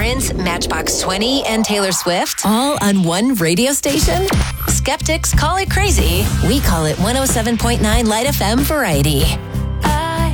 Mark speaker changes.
Speaker 1: Prince, Matchbox 20, and Taylor Swift, all on one radio station? Skeptics call it crazy. We call it 107.9 Light FM Variety.